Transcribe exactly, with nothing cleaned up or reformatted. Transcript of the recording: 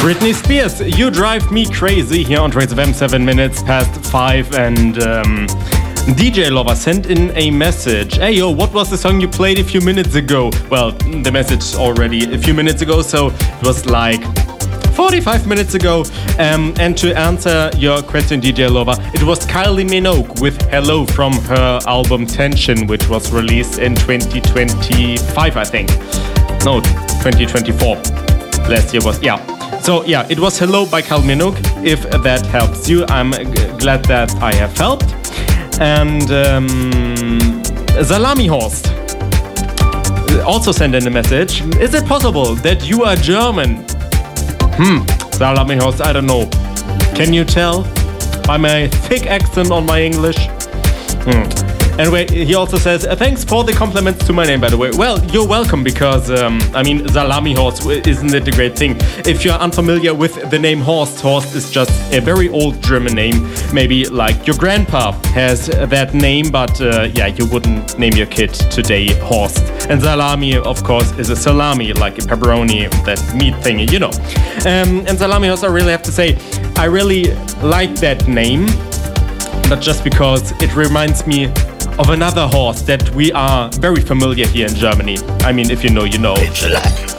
Britney Spears, You Drive Me Crazy here on Trace F M, seven minutes past five, and um, D J Lover sent in a message. Hey yo, what was the song you played a few minutes ago? Well, the message already a few minutes ago, so it was like forty-five minutes ago. Um, and to answer your question, D J Lover, it was Kylie Minogue with Hello from her album Tension, which was released in twenty twenty-five, I think. No, twenty twenty-four. Last year was, yeah. So yeah, it was Hello by Kylie Minogue. If that helps you, I'm g- glad that I have helped. And um, Salami Horst also sent in a message. Is it possible that you are German? Hmm, Salami Horst, I don't know. Can you tell by my thick accent on my English? Hmm. Anyway, he also says, uh, thanks for the compliments to my name, by the way. Well, you're welcome, because, um, I mean, Salami Horst, isn't it a great thing? If you're unfamiliar with the name Horst, Horst is just a very old German name. Maybe like your grandpa has that name, but uh, yeah, you wouldn't name your kid today Horst. And salami, of course, is a salami, like a pepperoni, that meat thingy, you know. Um, and Salami Horst, I really have to say, I really like that name, not just because it reminds me of another horse that we are very familiar here in Germany. I mean, if you know, you know. It's like